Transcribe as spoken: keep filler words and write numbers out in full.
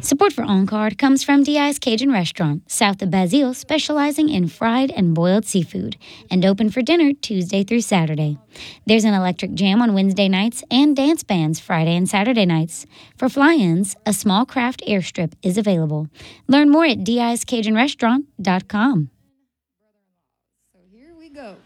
Support for On Card comes from D I's Cajun Restaurant, south of Basile, specializing in fried and boiled seafood, and open for dinner Tuesday through Saturday. There's an electric jam on Wednesday nights and dance bands Friday and Saturday nights. For fly-ins, a small craft airstrip is available. Learn more at D I's Cajun Restaurant dot com. So here we go.